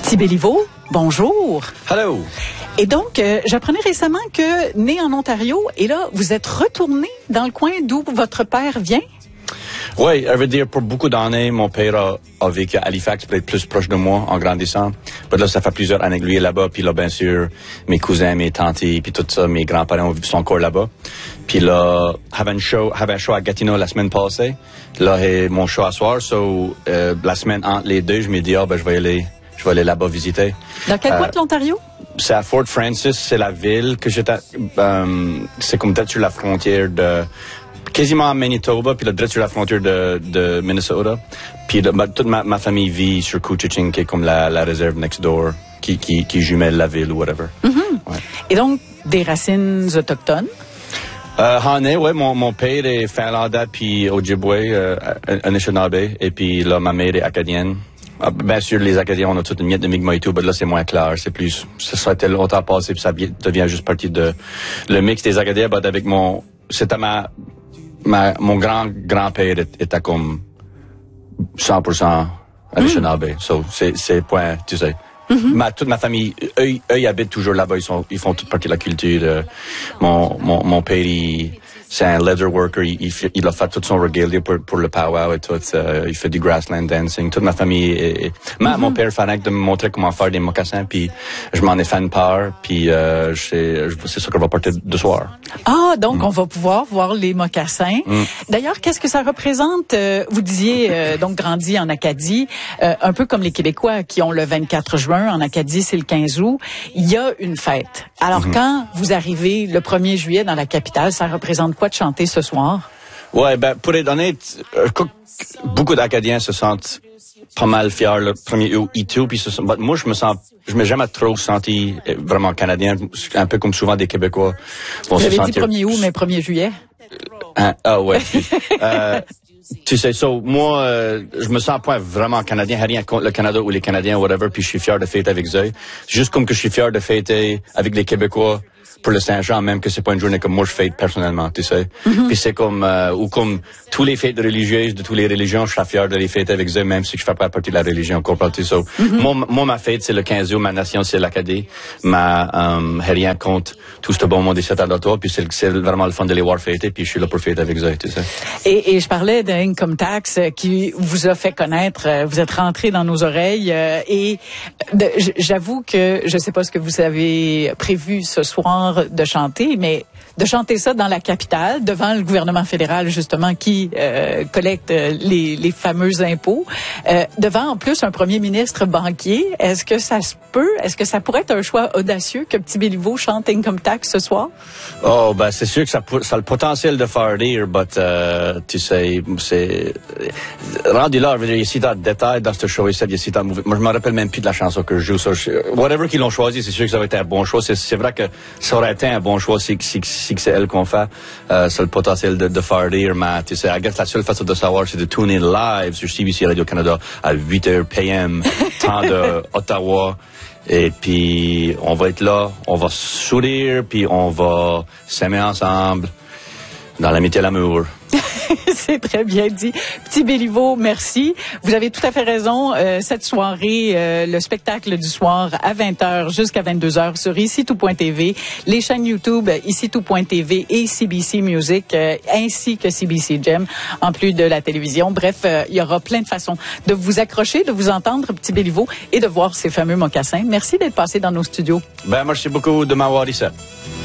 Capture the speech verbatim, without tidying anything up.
Petit Béliveau, bonjour. Hello. Et donc, euh, j'apprenais récemment que, né en Ontario, et là, vous êtes retourné dans le coin d'où votre père vient? Oui, ça veut dire pour beaucoup d'années, mon père a, a vécu à Halifax, peut-être plus proche de moi en grandissant. Puis là, ça fait plusieurs années que lui est là-bas. Puis là, bien sûr, mes cousins, mes tantes, puis tout ça, mes grands-parents sont encore là-bas. Puis là, j'avais un show, j'avais un show à Gatineau la semaine passée. Là, j'ai mon show à soir. So, euh, la semaine entre les deux, je me dis, ah, ben, je vais aller, je vais aller là-bas visiter. Dans quel euh, coin de l'Ontario? C'est à Fort Francis, c'est la ville que j'étais, euh, c'est comme peut-être sur la frontière de, quasiment à Manitoba, puis là, direct sur la frontière de, de Minnesota. Puis là, ma, toute ma, ma famille vit sur Couchiching, qui est comme la, la réserve next door, qui, qui, qui jumelle la ville ou whatever. Mm-hmm. Ouais. Et donc, des racines autochtones? Euh, en est, ouais. Mon, mon père est finlandais, puis Ojibwe, euh, Anishinaabe, et puis là, ma mère est acadienne. Ah, bien sûr, les Acadiens, on a toute une miette de Mi'kmaq et tout, mais là, c'est moins clair. C'est plus, ça a été longtemps passé, puis ça devient juste partie de, le mix des Acadiens, mais avec mon, c'était ma, ma, mon grand-grand-père était comme cent pour cent Anishinaabe. Mm. So, c'est, c'est point, tu sais. Mm-hmm. Ma, toute ma famille, eux, eux, ils habitent toujours là-bas, ils sont, ils font toute partie de la culture. Euh, mon, mon, mon père, il, c'est un leather worker, il, il, fait, il a fait tout son regalia pour, pour le powwow et tout, euh, il fait du grassland dancing, toute ma famille est, est... Ma, mm-hmm. Mon père fanat de me montrer comment faire des mocassins, puis je m'en ai fait une part, puis euh, c'est, c'est ça qu'on va porter de soir. Ah, donc mm. on va pouvoir voir les mocassins. Mm. D'ailleurs, qu'est-ce que ça représente? Euh, vous disiez, euh, donc, grandi en Acadie, euh, un peu comme les Québécois qui ont le vingt-quatre juin, en Acadie, c'est le quinze août, il y a une fête. Alors, mm-hmm. quand vous arrivez le premier juillet dans la capitale, ça représente quoi de chanter ce soir? Ouais, ben, pour être honnête, euh, beaucoup d'Acadiens se sentent pas mal fiers le premier août et tout, puis se, ben, moi, je me sens, je m'ai jamais trop senti vraiment canadien, un peu comme souvent des Québécois vont Vous se avez sentir... dit premier août, mais premier juillet? Hein? Ah, ouais. euh, tu sais, so, moi, euh, je me sens pas vraiment canadien, rien contre le Canada ou les Canadiens, whatever, puis je suis fier de fêter avec eux. Juste comme que je suis fier de fêter avec les Québécois pour le Saint-Jean, même que c'est pas une journée comme moi je fête personnellement, tu sais. Mm-hmm. Puis c'est comme, euh, ou comme tous les fêtes religieuses de toutes les religions, je serais fier de les fêter avec eux, même si je fais pas partie de la religion complète. So, mm-hmm. moi, moi, ma fête, c'est le quinze août, ma nation, c'est l'Acadie. Ma, euh, rien contre tout ce bon monde des sept à puis c'est, c'est vraiment le fun de les voir fêter, puis je suis là pour fêter avec eux, tu sais. Et, et je parlais d'Income Tax qui vous a fait connaître, vous êtes rentré dans nos oreilles, et de, j'avoue que je sais pas ce que vous avez prévu ce soir de chanter, mais de chanter ça dans la capitale, devant le gouvernement fédéral, justement, qui euh, collecte les, les fameux impôts, euh, devant en plus un premier ministre banquier. Est-ce que ça se peut? Est-ce que ça pourrait être un choix audacieux que Petit Béliveau chante Income Tax ce soir? Oh, ben c'est sûr que ça, ça a le potentiel de faire rire, mais uh, tu sais, c'est... Rendu là, je veux dire, il y a si tant de détails dans ce show ici, il y a si tant de... Moi, je me rappelle même plus de la chanson que je joue. Ça, je... Whatever qu'ils l'ont choisi, c'est sûr que ça va être un bon choix. C'est, c'est vrai que ça aurait été un bon choix si, si, si que c'est elle qu'on fait. Euh, ça a le potentiel de, de faire rire, mais tu sais, I guess la seule façon de savoir, c'est de tune in live sur C B C Radio-Canada à huit heures P M, temps de Ottawa. Et puis, on va être là, on va sourire, puis on va s'aimer ensemble dans l'amitié et l'amour. C'est très bien dit. Petit Béliveau, merci. Vous avez tout à fait raison. Euh, cette soirée, euh, le spectacle du soir à vingt heures jusqu'à vingt-deux heures sur ici tout point T V, les chaînes YouTube ici tout point T V et C B C Music, euh, ainsi que C B C Gem, en plus de la télévision. Bref, euh, il y aura plein de façons de vous accrocher, de vous entendre, Petit Béliveau, et de voir ces fameux mocassins. Merci d'être passé dans nos studios. Ben, merci beaucoup de m'avoir dit ça.